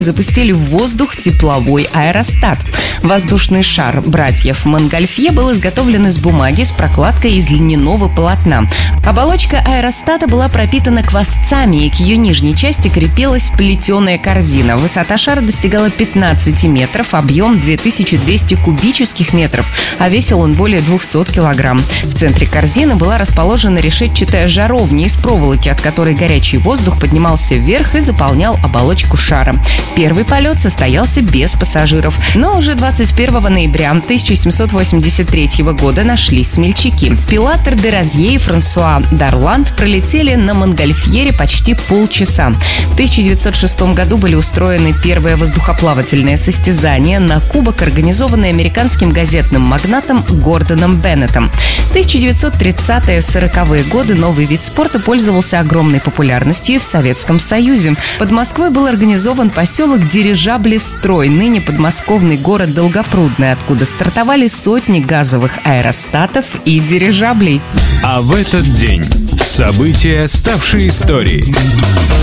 запустили в воздух тепловой аэростат. Воздушный шар братьев Монгольфье был изготовлен из бумаги с прокладкой из льняного полотна. Оболочка аэростата была пропитана квасцами, и к ее нижней части крепилась плетеная корзина. Высота шара достигала 15 метров, объем 2200 кубических метров, а весил он более 200 килограмм. В центре корзины была расположена решетчатая жаровня из проволоки, от которой горячий воздух поднимался вверх и заполнял оболочку шара. Первый полет состоялся без пассажиров, но уже 21 ноября 1783 года нашлись смельчаки. Пилатер де Розье и Франсуа Дарланд пролетели на Монгольфьере почти полчаса. В 1906 году были устроены первые воздухоплавательные состязания на кубок, организованные американским газетным магнатом Гордоном Беннетом. В 1930-40-е годы новый вид спорта пользовался огромной популярностью в Советском Союзе. Под Москвой был организован поселок Дирижаблестрой, ныне подмосковный город Долгопрудный, откуда стартовали сотни газовых аэростатов и дирижаблей. А в этот день события, ставшие историей.